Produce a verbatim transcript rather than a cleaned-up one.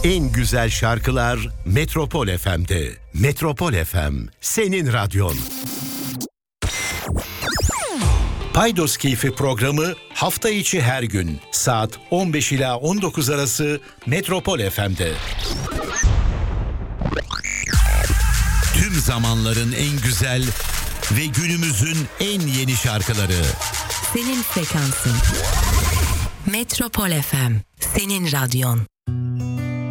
En güzel şarkılar Metropol F M'de. Metropol F M, senin radyon. Paydos Keyfi programı hafta içi her gün saat on beş ila on dokuz arası Metropol F M'de. Tüm zamanların en güzel ve günümüzün en yeni şarkıları. Senin frekansın. Metropol F M, senin radyon.